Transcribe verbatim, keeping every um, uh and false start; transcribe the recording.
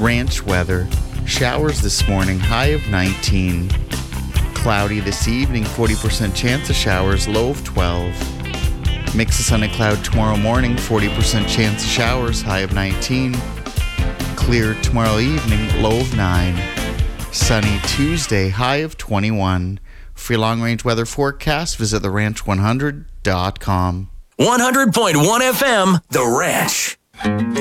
Ranch weather. Showers this morning, high of nineteen. Cloudy this evening, forty percent chance of showers, low of twelve. Mix of sun and cloud tomorrow morning, forty percent chance of showers, high of nineteen. Clear tomorrow evening, low of nine. Sunny Tuesday, high of twenty-one. For your long-range weather forecast, visit the ranch one hundred dot com. one hundred point one F M, The Ranch.